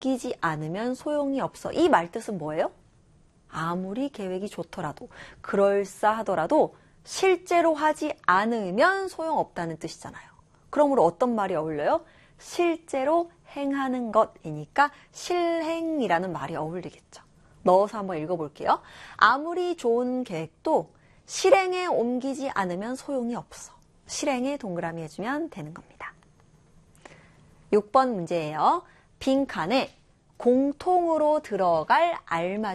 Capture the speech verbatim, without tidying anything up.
옮기지 않으면 소용이 없어. 이 말뜻은 뭐예요? 아무리 계획이 좋더라도, 그럴싸하더라도 실제로 하지 않으면 소용없다는 뜻이잖아요. 그러므로 어떤 말이 어울려요? 실제로 행하는 것이니까 실행이라는 말이 어울리겠죠. 넣어서 한번 읽어볼게요. 아무리 좋은 계획도 실행에 옮기지 않으면 소용이 없어. 실행에 동그라미 해주면 되는 겁니다. 육 번 문제예요. 빈칸에 공통으로 들어갈 알맞은